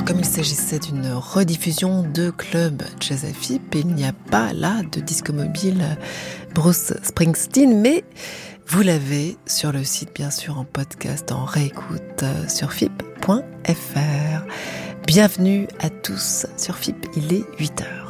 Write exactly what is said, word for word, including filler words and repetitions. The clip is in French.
comme il s'agissait d'une rediffusion de Club Jazz à F I P, il n'y a pas là de disco mobile Bruce Springsteen, mais vous l'avez sur le site, bien sûr, en podcast, en réécoute sur F I P point F R. Bienvenue à tous sur F I P, il est huit heures.